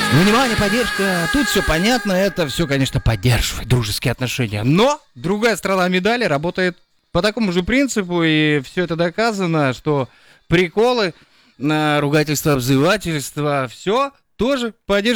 Внимание, поддержка. Тут все понятно, это все, конечно, поддерживает дружеские отношения. Но другая сторона медали работает по такому же принципу, и все это доказано, что приколы, ругательства, обзывательства, все тоже поддерживает.